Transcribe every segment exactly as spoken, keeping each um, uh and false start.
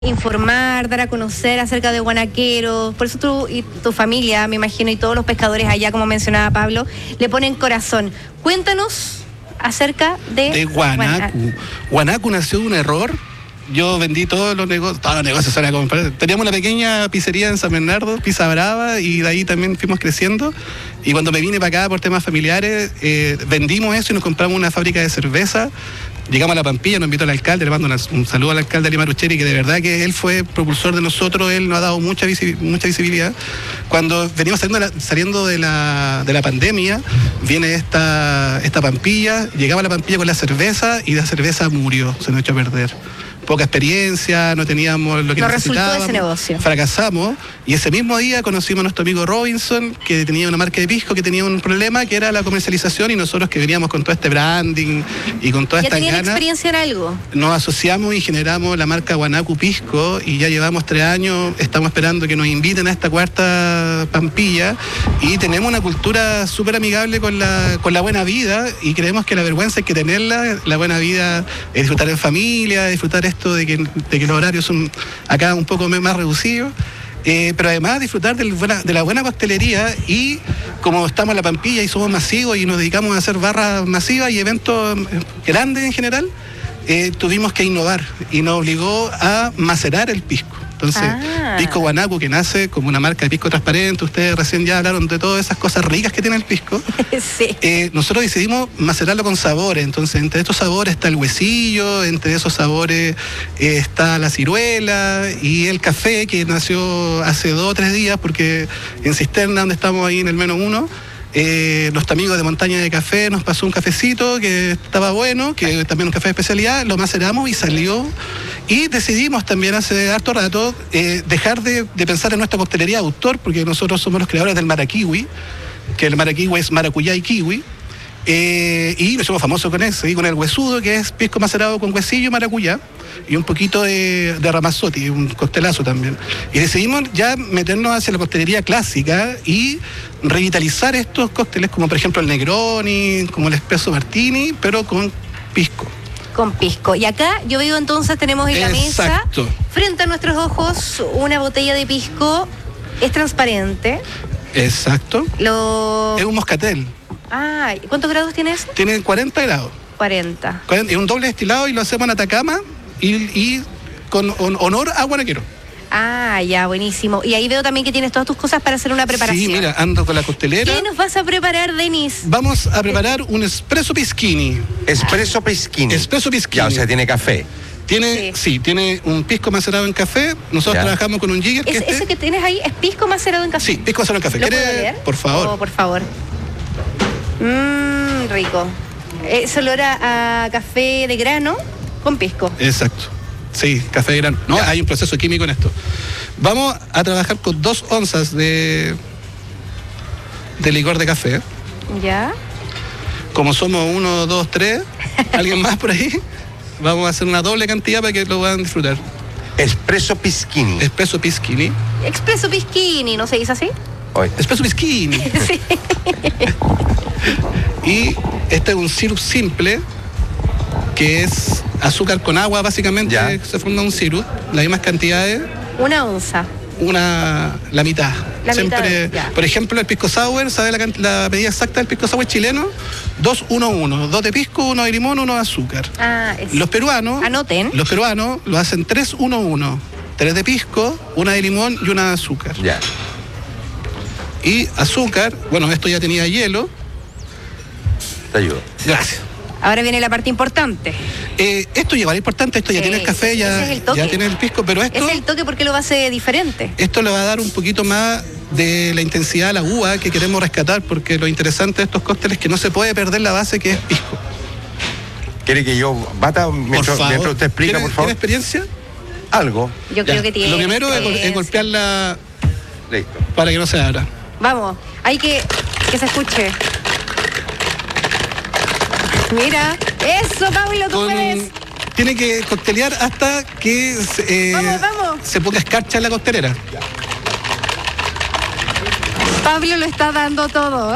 informar, dar a conocer acerca de guanaqueros. Por eso tú y tu familia, me imagino, y todos los pescadores allá, como mencionaba Pablo, le ponen corazón. Cuéntanos acerca de, de Guanacu. Guanacu nació de un error. Yo vendí todos los negocios, todos los negocios a comprar. Teníamos una pequeña pizzería en San Bernardo, Pizza Brava, y de ahí también fuimos creciendo. Y cuando me vine para acá por temas familiares, eh, vendimos eso y nos compramos una fábrica de cerveza. Llegamos a La Pampilla, nos invitó el alcalde, le mando una, un saludo al alcalde Ali Marucheri, que de verdad que él fue propulsor de nosotros, él nos ha dado mucha, visi, mucha visibilidad. Cuando venimos saliendo de la, saliendo de la, de la pandemia, viene esta, esta Pampilla, llegaba a La Pampilla con la cerveza y la cerveza murió, se nos echó a perder. Poca experiencia, no teníamos lo que no necesitábamos. Resultó ese negocio. Fracasamos y ese mismo día conocimos a nuestro amigo Robinson, que tenía una marca de pisco que tenía un problema, que era la comercialización, y nosotros que veníamos con todo este branding y con toda esta gana. ¿Ya tenían experiencia en algo? Nos asociamos y generamos la marca Guanacu Pisco y ya llevamos tres años, estamos esperando que nos inviten a esta cuarta Pampilla y tenemos una cultura súper amigable con la, con la buena vida, y creemos que la vergüenza hay que tenerla, la buena vida es disfrutar en familia, disfrutar esto de que, de que los horarios son acá un poco más reducidos, eh, pero además disfrutar del buena, de la buena coctelería. Y como estamos en La Pampilla y somos masivos y nos dedicamos a hacer barras masivas y eventos grandes en general, eh, tuvimos que innovar y nos obligó a macerar el pisco. Entonces, ah. Pisco Guanacu, que nace como una marca de pisco transparente, ustedes recién ya hablaron de todas esas cosas ricas que tiene el pisco. Sí. Eh, nosotros decidimos macerarlo con sabores, entonces entre estos sabores está el huesillo, entre esos sabores eh, está la ciruela y el café, que nació hace dos o tres días, porque en Cisterna, donde estamos ahí en el menos uno, Eh, nuestro amigo de Montaña de Café nos pasó un cafecito que estaba bueno, que también un café de especialidad, lo maceramos y salió. Y decidimos también hace harto rato eh, dejar de, de pensar en nuestra coctelería de autor, porque nosotros somos los creadores del maraquiwi, que el maraquiwi es maracuyá y kiwi. Eh, y nos somos famosos con eso, y con el huesudo, que es pisco macerado con huesillo y maracuyá, y un poquito de, de ramazotti, un costelazo también. Y decidimos ya meternos hacia la coctelería clásica y revitalizar estos cócteles, como por ejemplo el Negroni, como el Espresso Martini, pero con pisco. Con pisco. Y acá yo veo entonces, tenemos en la Exacto. mesa, frente a nuestros ojos, una botella de pisco. Es transparente. Exacto. Lo... Es un moscatel. Ah, ¿cuántos grados tiene eso? Tiene cuarenta grados. cuarenta. Es un doble destilado y lo hacemos en Atacama y, y con honor a guanaquero. Ah, ya, buenísimo. Y ahí veo también que tienes todas tus cosas para hacer una preparación. Sí, mira, ando con la costelera. ¿Qué nos vas a preparar, Denis? Vamos a preparar un espresso piscini. Espresso piscini. Espresso piscini. Ya, o sea, tiene café. Tiene, sí. sí, tiene un pisco macerado en café. Nosotros ya. trabajamos con un jigger. ¿Es, que este... ¿Ese que tienes ahí es pisco macerado en café? Sí, pisco macerado en café. ¿Lo puedo leer? Por favor. Oh, por favor. Mmm, rico. Es olor a, a café de grano con pisco. Exacto. Sí, café de grano. No, ya. Hay un proceso químico en esto. Vamos a trabajar con dos onzas de, de licor de café. Ya. Como somos uno, dos, tres, alguien más por ahí, vamos a hacer una doble cantidad para que lo puedan disfrutar. Espresso piscini. Espresso piscini. Espresso piscini, ¿no se dice así? Hoy. Espresso piscini. Sí. Y este es un sirup simple, que es azúcar con agua, básicamente. Ya. Se forma un sirup, las mismas cantidades. Una onza. Una, la mitad. La Siempre, mitad, por ejemplo, el pisco sour, ¿sabe la, la medida exacta del pisco sour chileno? dos, uno, uno. Dos de pisco, uno de limón, uno de azúcar. Ah, es... Los peruanos, anoten. Los peruanos lo hacen tres, uno, uno. Tres de pisco, una de limón y una de azúcar. Ya. Y azúcar, bueno, esto ya tenía hielo. Te ayudo. Gracias. Ahora viene la parte importante. Eh, esto lleva, lo importante, esto ya sí, tiene el café, ya, ese es el toque. Ya tiene el pisco, pero esto... Es el toque porque lo hace diferente. Esto le va a dar un poquito más de la intensidad a la uva que queremos rescatar, porque lo interesante de estos cócteles es que no se puede perder la base, que es pisco. ¿Quiere que yo bata mientras, mientras usted explica, por favor? ¿Tiene experiencia? Algo. Yo ya. creo que tiene. Lo primero es, es golpearla. Listo. Para que no se abra. Vamos, hay que que se escuche. Mira, eso, Pablo, tú Con, puedes. Tiene que coctelear hasta que eh, vamos, vamos. se ponga escarcha en la costelera. Pablo lo está dando todo.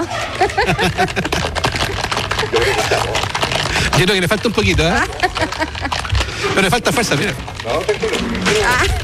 Yo creo que le falta un poquito, ¿eh? Pero me falta fuerza, mira. No, tranquilo.